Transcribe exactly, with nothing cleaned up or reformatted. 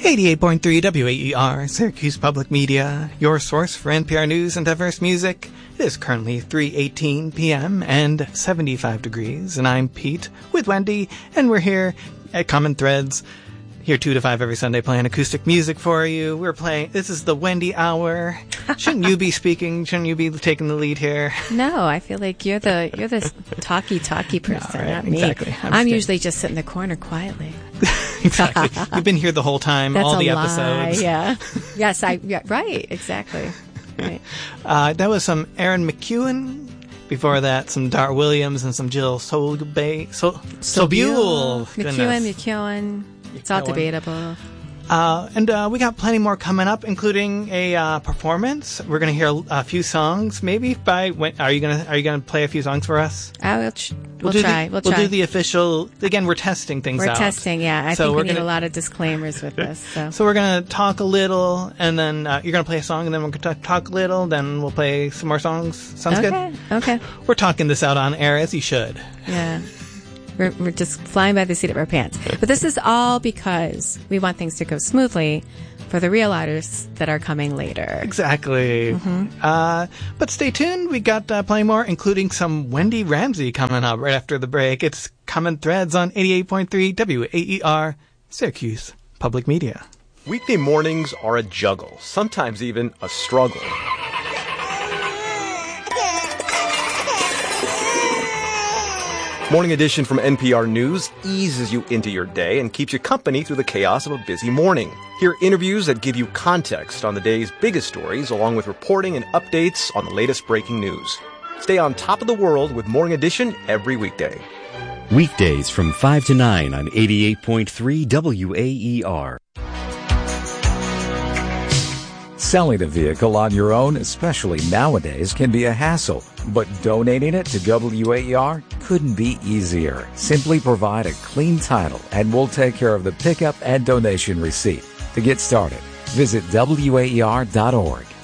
eighty-eight point three W A E R, Syracuse Public Media, your source for N P R News and diverse music. It is currently three eighteen p.m. and seventy-five degrees, and I'm Pete with Wendy, and we're here at Common Threads, here two to five every Sunday playing acoustic music for you. We're playing, this is the Wendy Hour. Shouldn't you be speaking? Shouldn't you be taking the lead here? No, I feel like you're the you're the talky talky person, no, right, not me. Exactly. I'm, I'm usually just sitting in the corner quietly. Exactly. You've been here the whole time, That's all a the lie. episodes. Yeah. Yes, I yeah, right, exactly. Right. Uh, that was some Aaron McEwen. Before that, some Dar Williams and some Jill Solbay, so, Sobule. McEwen, McEwen. It's all debatable. Uh, and uh, we got plenty more coming up, including a uh, performance. We're going to hear a few songs, maybe by. When, are you going to Are you going to play a few songs for us? I will. Ch- we'll, we'll try. The, we'll try. try. We'll do the official. Again, we're testing things we're out. We're testing. Yeah, I so think we need gonna, a lot of disclaimers with this. So, so we're going to talk a little, and then uh, you're going to play a song, and then we're going to talk a little. Then we'll play some more songs. Sounds okay. good. Okay. We're talking this out on air as you should. Yeah. We're, we're just flying by the seat of our pants. But this is all because we want things to go smoothly for the real artists that are coming later. Exactly. Mm-hmm. Uh, but stay tuned. We got uh, plenty more, including some Wendy Ramsey coming up right after the break. It's Common Threads on eighty-eight point three W A E R, Syracuse Public Media. Weekday mornings are a juggle, sometimes even a struggle. Morning Edition from N P R News eases you into your day and keeps you company through the chaos of a busy morning. Hear interviews that give you context on the day's biggest stories, along with reporting and updates on the latest breaking news. Stay on top of the world with Morning Edition every weekday. Weekdays from five to nine on eighty-eight point three W A E R. Selling a vehicle on your own, especially nowadays, can be a hassle. But donating it to W A E R couldn't be easier. Simply provide a clean title and we'll take care of the pickup and donation receipt. To get started, visit W A E R dot org.